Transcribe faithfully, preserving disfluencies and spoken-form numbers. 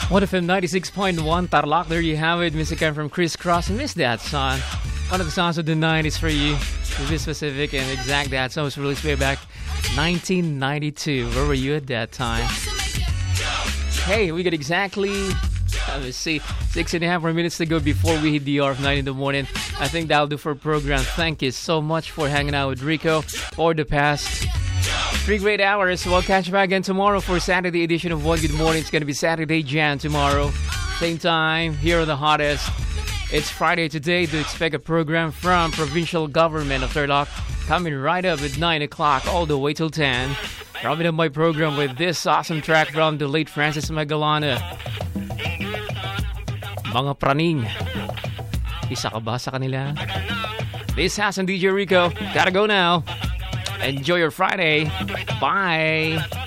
one F M ninety-six point one Tarlac. There you have it. Music came from Chris Cross. Miss that song. One of the songs of the nineties for you. To be specific and exact, that song was released way back nineteen ninety-two. Where were you at that time? Hey, we got exactly, let me see, six and a half more minutes to go before we hit the hour of nine in the morning. I think that'll do for a program. Thank you so much for hanging out with Rico for the past three great hours. We'll catch you back again tomorrow for Saturday edition of One Good Morning. It's going to be Saturday Jan tomorrow. Same time, here are the hottest. It's Friday today. To expect a program from Provincial Government of Tarlac coming right up at nine o'clock all the way till ten. Rounding up my program with this awesome track from the late Francis Magalana. Mga praning. Isa ka ba sa kanila? This has D J Rico. Gotta go now. Enjoy your Friday. Bye.